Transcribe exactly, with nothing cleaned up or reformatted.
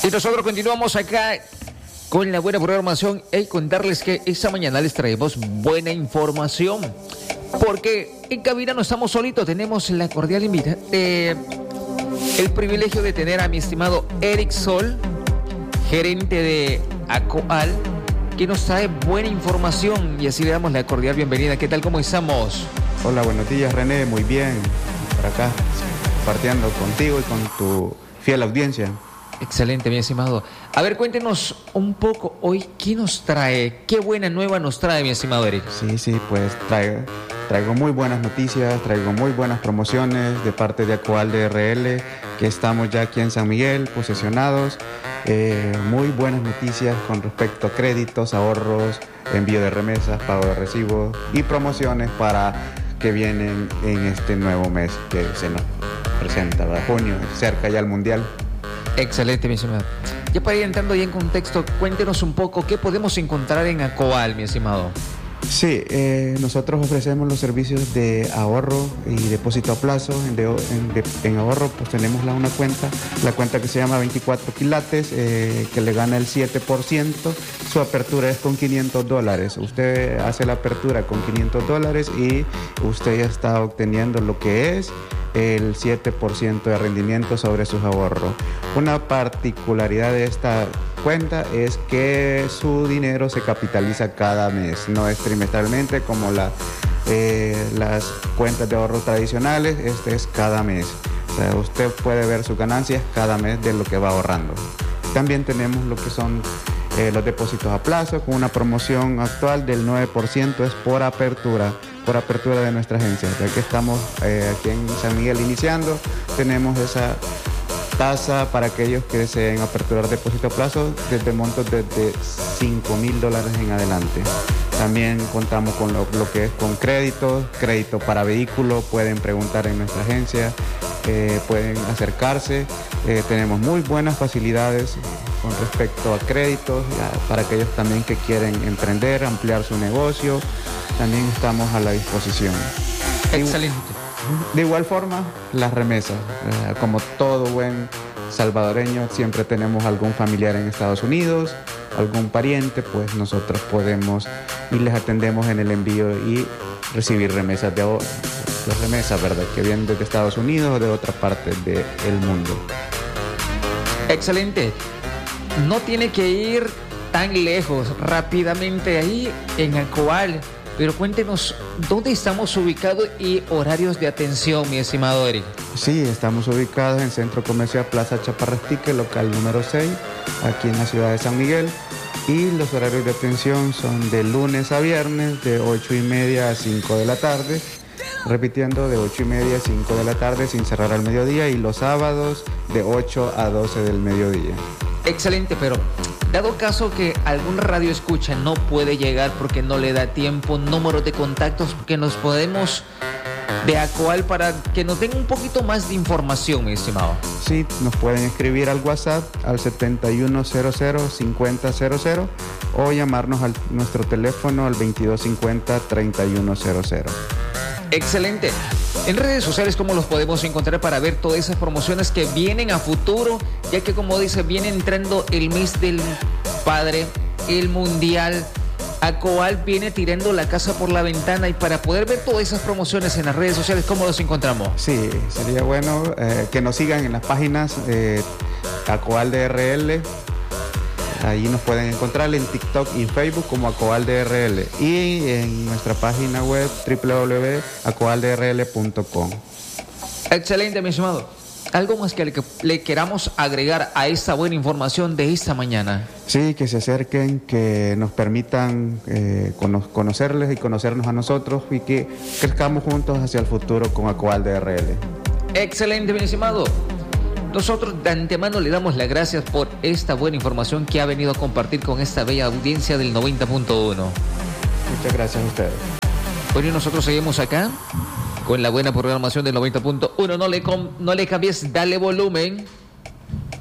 Y nosotros continuamos acá con la buena programación y contarles que esta mañana les traemos buena información. Porque en cabina no estamos solitos, tenemos la cordial invitación, eh, el privilegio de tener a mi estimado Eric Sol, gerente de ACOAL, que nos trae buena información y así le damos la cordial bienvenida. ¿Qué tal? ¿Cómo estamos? Hola, buenos días, René. Muy bien. Por acá, compartiendo contigo y con tu fiel audiencia. Excelente, mi estimado. A ver, cuéntenos un poco hoy, ¿qué nos trae? ¿Qué buena nueva nos trae, mi estimado Eric? Sí, sí, pues traigo, traigo muy buenas noticias, traigo muy buenas promociones de parte de ACOAL D R L, que estamos ya aquí en San Miguel, posesionados. Eh, muy buenas noticias con respecto a créditos, ahorros, envío de remesas, pago de recibos y promociones para que vienen en este nuevo mes que se nos presenta, ¿verdad? Junio, cerca ya el Mundial. Excelente, mi estimado. Ya para ir entrando ya en contexto, cuéntenos un poco qué podemos encontrar en ACOAL, mi estimado. Sí, eh, nosotros ofrecemos los servicios de ahorro y depósito a plazo. En, de, en, de, en ahorro pues tenemos la, una cuenta, la cuenta que se llama veinticuatro quilates, eh, que le gana el siete por ciento. Su apertura es con quinientos dólares. Usted hace la apertura con quinientos dólares y usted ya está obteniendo lo que es el siete por ciento de rendimiento sobre sus ahorros. Una particularidad de esta cuenta es que su dinero se capitaliza cada mes, no es trimestralmente como la, eh, las cuentas de ahorro tradicionales. Este es cada mes. O sea, usted puede ver sus ganancias cada mes de lo que va ahorrando. También tenemos lo que son eh, los depósitos a plazo, con una promoción actual del nueve por ciento, es por apertura. por apertura de nuestra agencia. Ya que estamos eh, aquí en San Miguel iniciando, tenemos esa tasa para aquellos que deseen aperturar depósito a plazo desde montos desde cinco mil dólares en adelante. También contamos con lo, lo que es con crédito, crédito para vehículos, pueden preguntar en nuestra agencia, eh, pueden acercarse. Eh, tenemos muy buenas facilidades con respecto a créditos, ya, para aquellos también que quieren emprender, ampliar su negocio. También estamos a la disposición. Excelente. De igual forma, las remesas. Eh, como todo buen salvadoreño, siempre tenemos algún familiar en Estados Unidos, algún pariente, pues nosotros podemos y les atendemos en el envío y recibir remesas de las remesas, ¿verdad? Que vienen desde Estados Unidos o de otras partes del mundo. Excelente. No tiene que ir tan lejos, rápidamente ahí en ACOAL. Pero cuéntenos, ¿dónde estamos ubicados y horarios de atención, mi estimado Eric? Sí, estamos ubicados en Centro Comercial Plaza Chaparrastique, local número seis, aquí en la ciudad de San Miguel. Y los horarios de atención son de lunes a viernes, de ocho y media a cinco de la tarde. Repitiendo, de ocho y media a cinco de la tarde, sin cerrar al mediodía. Y los sábados, de ocho a doce del mediodía. Excelente, pero dado caso que algún radio escucha no puede llegar porque no le da tiempo, números de contactos que nos podemos de ACOAL para que nos den un poquito más de información, mi estimado. Sí, nos pueden escribir al WhatsApp al setenta y uno cero cero, cincuenta cero cero o llamarnos a nuestro teléfono al veintidós cincuenta, treinta y uno cero cero. Excelente. En redes sociales, ¿cómo los podemos encontrar para ver todas esas promociones que vienen a futuro? Ya que, como dice, viene entrando el mes del padre, el mundial. ACOAL viene tirando la casa por la ventana, y para poder ver todas esas promociones en las redes sociales, ¿cómo los encontramos? Sí, sería bueno eh, que nos sigan en las páginas eh, ACOAL D R L. Ahí nos pueden encontrar en TikTok y Facebook como ACOAL D R L y en nuestra página web doble u doble u doble u punto acoal d r l punto com. Excelente, mi estimado. ¿Algo más que le, que le queramos agregar a esta buena información de esta mañana? Sí, que se acerquen, que nos permitan eh, cono- conocerles y conocernos a nosotros y que crezcamos juntos hacia el futuro con ACOAL D R L. Excelente, mi estimado. Nosotros de antemano le damos las gracias por esta buena información que ha venido a compartir con esta bella audiencia del noventa punto uno. Muchas gracias a ustedes. Bueno, y nosotros seguimos acá con la buena programación del noventa punto uno. No le, com- no le cambies, dale volumen.